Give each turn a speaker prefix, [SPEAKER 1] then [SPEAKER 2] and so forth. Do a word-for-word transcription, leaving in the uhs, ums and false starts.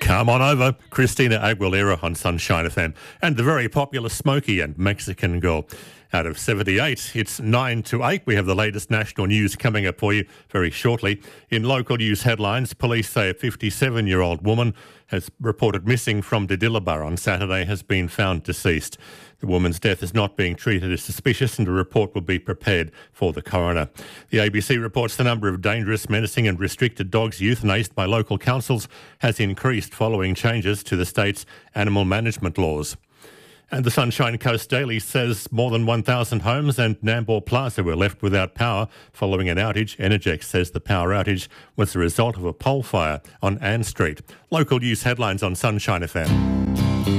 [SPEAKER 1] Come on over, Christina Aguilera on Sunshine F M, and the very popular Smokey and Mexican Girl. Out of seventy-eight, it's nine to eight. We have the latest national news coming up for you very shortly. In local news headlines, police say a fifty-seven-year-old woman has reported missing from Diddillibur on Saturday has been found deceased. The woman's death is not being treated as suspicious and a report will be prepared for the coroner. The A B C reports the number of dangerous, menacing and restricted dogs euthanased by local councils has increased following changes to the state's animal management laws. And the Sunshine Coast Daily says more than one thousand homes and Nambour Plaza were left without power following an outage. Energex says the power outage was the result of a pole fire on Ann Street. Local news headlines on Sunshine F M.